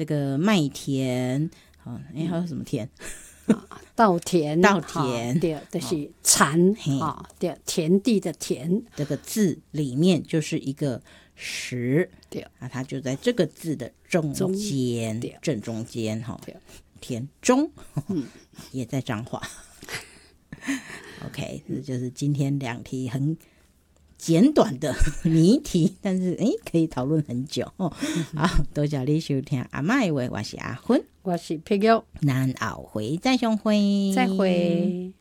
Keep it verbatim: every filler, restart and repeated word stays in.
这个麦田，好、哦，哎，还有什么田？ 稻田， 稻田， 对，就是蚕啊，对，田地的田， 这个字里面就是一个石， 对啊，它就在这个字的中间，正中间哈，田中，嗯，也在彰化。OK， 这就是今天两题很简短的谜题，但是哎，可以讨论很久。好，多谢你收听阿嬷的话，我是阿芬， 我是佩玉， 咱后回再相会， 再会。